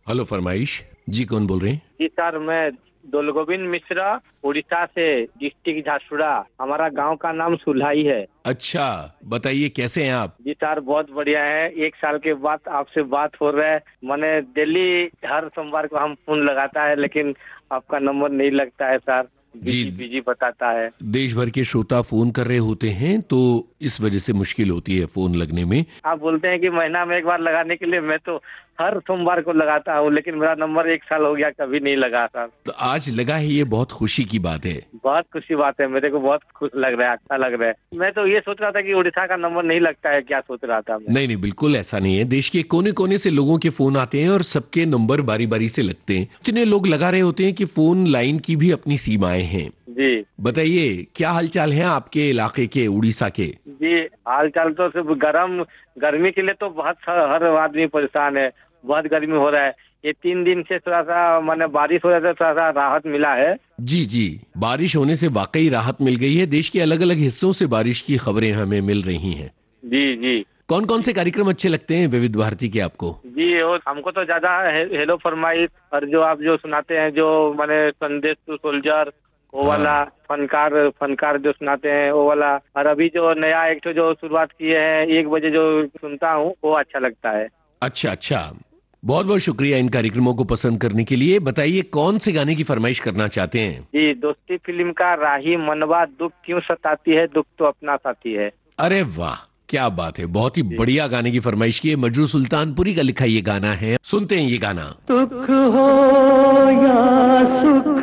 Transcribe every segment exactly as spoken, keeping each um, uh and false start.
Hello फरमाइश जी, कौन बोल रहे हैं? जी सर, मैं दोलगोविंद मिश्रा, उड़ीसा से, डिस्ट्रिक्ट झारसुगुड़ा। हमारा गांव का नाम सुल्हाई है। अच्छा, बताइए कैसे हैं आप? जी सर, बहुत बढ़िया है। एक साल के बाद आपसे बात हो रहा है। मैंने दिल्ली हर सोमवार को हम फोन लगाता है, लेकिन आपका नंबर नहीं लगता है सर। जी, बिजी बिजी बताता है। देश भर के श्रोता फोन कर रहे होते हैं, तो इस वजह से मुश्किल होती है फोन लगने में। आप बोलते हैं कि महीना में एक बार लगाने के लिए, मैं तो हर सोमवार को लगाता हूँ, लेकिन मेरा नंबर एक साल हो गया, कभी नहीं लगा सर। तो आज लगा है, ये बहुत खुशी की बात है। बहुत खुशी बात है, मेरे को बहुत खुश लग रहा है, अच्छा लग रहा है। मैं तो ये सोच रहा था कि उड़ीसा का नंबर नहीं लगता है, क्या सोच रहा था मैं। नहीं नहीं, बिल्कुल ऐसा नहीं है। देश के कोने कोने से लोगों के फोन आते हैं और सबके नंबर बारी बारी से लगते हैं। इतने लोग लगा रहे होते हैं कि फोन लाइन की भी अपनी सीमाएं हैं। जी बताइए, क्या हालचाल है आपके इलाके के, उड़ीसा के? जी, हाल चाल तो सिर्फ गर्म, गर्मी के लिए तो बहुत सा- हर आदमी परेशान है। बहुत गर्मी हो रहा है। ये तीन दिन से थोड़ा सा माने बारिश हो रहा था, थोड़ा सा राहत मिला है। जी जी, बारिश होने से वाकई राहत मिल गई है। देश के अलग अलग हिस्सों से बारिश की खबरें हमें मिल रही हैं। जी जी कौन कौन से कार्यक्रम अच्छे लगते हैं विविध भारती के आपको? जी, और हमको तो ज्यादा हे- हेलो फरमाइश, और जो आप जो सुनाते हैं, जो माने संदेश टू सोल्जर, वो वाला हाँ। फनकार फनकार जो सुनाते हैं वो वाला। और अभी जो नया एक ठो जो शुरुआत किए हैं, एक बजे जो सुनता हूँ, वो अच्छा लगता है। अच्छा अच्छा, बहुत बहुत शुक्रिया इन कार्यक्रमों को पसंद करने के लिए। बताइए, कौन से गाने की फरमाइश करना चाहते हैं? जी, दोस्ती फिल्म का राही मनवा, दुख क्यों सताती है, दुख तो अपना साथी है। अरे वाह, क्या बात है! बहुत ही जी। बढ़िया गाने की फरमाइश की है। मजरू सुल्तानपुरी का लिखा ये गाना है, सुनते हैं ये गाना। दुख हो या सुख,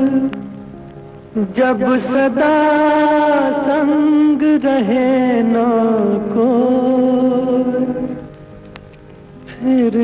जब सदा संग रहे ना को, फिर